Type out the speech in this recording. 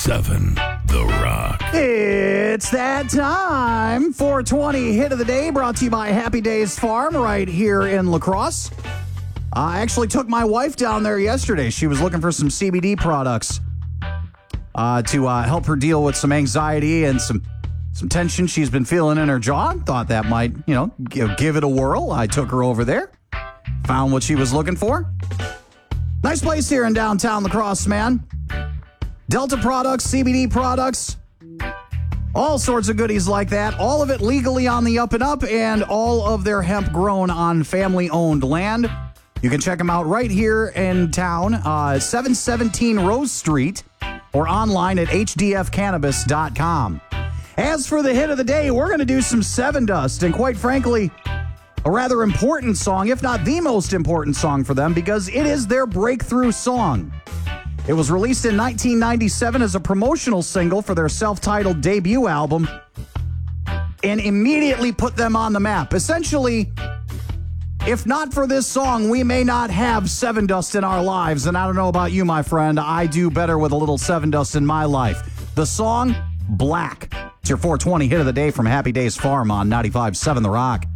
95.7 The Rock. It's that time. 420 hit of the day brought to you by Happy Days Farm right here in La Crosse. I actually took my wife down there yesterday. She was looking for some CBD products to help her deal with some anxiety and some tension she's been feeling in her jaw. Thought that might, give it a whirl. I took her over there. Found what she was looking for. Nice place here in downtown La Crosse, man. Delta products, CBD products, all sorts of goodies like that. All of it legally on the up and up, and all of their hemp grown on family-owned land. You can check them out right here in town, 717 Rose Street, or online at hdfcannabis.com. As for the hit of the day, we're going to do some Seven Dust, and quite frankly, a rather important song, if not the most important song for them, because it is their breakthrough song. It was released in 1997 as a promotional single for their self-titled debut album and immediately put them on the map. Essentially, if not for this song, we may not have Seven Dust in our lives. And I don't know about you, my friend. I do better with a little Seven Dust in my life. The song, Black. It's your 420 hit of the day from Happy Days Farm on 95.7 The Rock.